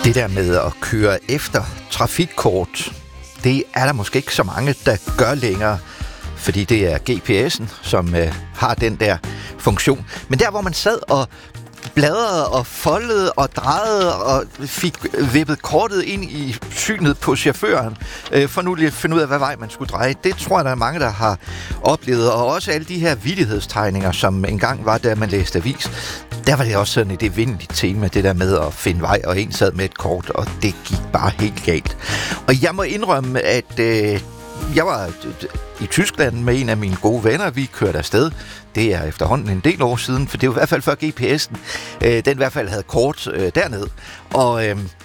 Det der med at køre efter trafikkort, det er der måske ikke så mange, der gør længere, fordi det er GPS'en, som har den der funktion. Men der, hvor man sad og bladrede og foldede og drejede og fik vippet kortet ind i synet på chaufføren, for nu lige at finde ud af, hvad vej man skulle dreje. Det tror jeg, der er mange, der har oplevet. Og også alle de her vittighedstegninger, som engang var, da man læste avis. Der var det også sådan et evindeligt tema, det der med at finde vej, og en sad med et kort, og det gik bare helt galt. Og jeg må indrømme, at jeg var i Tyskland med en af mine gode venner. Vi kørte afsted. Det er efterhånden en del år siden, for det var i hvert fald før GPS'en. Den i hvert fald havde kort dernede. Og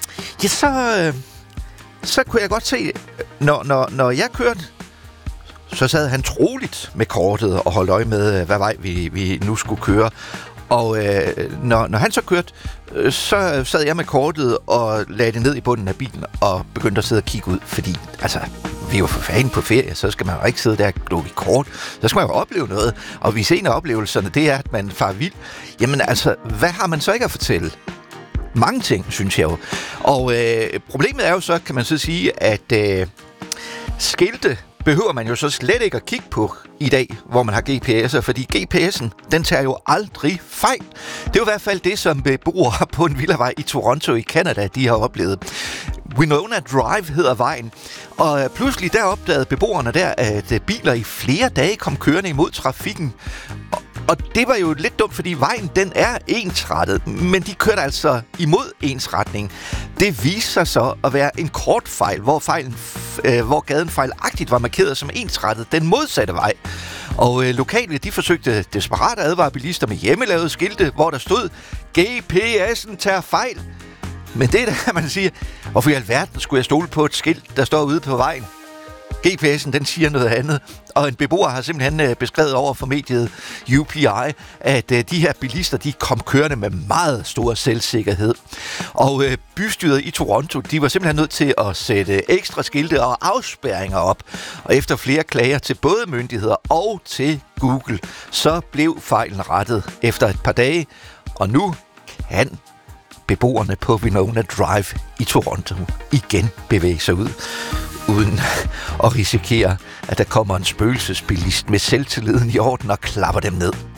så kunne jeg godt se, når jeg kørte, så sad han troligt med kortet og holdt øje med, hvad vej vi nu skulle køre. Og når han så kørte, så sad jeg med kortet og lagde det ned i bunden af bilen og begyndte at sidde og kigge ud, fordi altså, vi er jo for fanden på ferie, så skal man jo ikke sidde der og glo i kort. Så skal man jo opleve noget, og hvis en af oplevelserne, det er, at man farer vild. Jamen altså, hvad har man så ikke at fortælle? Mange ting, synes jeg jo. Og problemet er jo så, kan man så sige, at skilte behøver man jo så slet ikke at kigge på i dag, hvor man har GPS'er, fordi GPS'en, den tager jo aldrig fejl. Det er jo i hvert fald det, som beboere på en villavej i Toronto i Canada, de har oplevet. Winona Drive hedder vejen, og pludselig der opdagede beboerne der, at biler i flere dage kom kørende imod trafikken. Og det var jo lidt dumt, fordi vejen, den er ensrettet, men de kørte altså imod ensretning. Det viste sig så at være en kort fejl, hvor gaden fejlagtigt var markeret som ensrettet den modsatte vej. Og lokale, de forsøgte desperat at advare bilister med hjemmelavede skilte, hvor der stod, GPS'en tager fejl. Men det er der, man siger, hvorfor i alverden skulle jeg stole på et skilt, der står ude på vejen? GPS'en, den siger noget andet, og en beboer har simpelthen beskrevet over for mediet UPI, at de her bilister, de kom kørende med meget stor selvsikkerhed. Og bystyret i Toronto, de var simpelthen nødt til at sætte ekstra skilte og afspærringer op. Og efter flere klager til både myndigheder og til Google, så blev fejlen rettet efter et par dage, og nu kan beboerne på Winona Drive i Toronto igen bevæge sig ud, uden at risikere, at der kommer en spøgelsesbilist med selvtilliden i orden og klapper dem ned.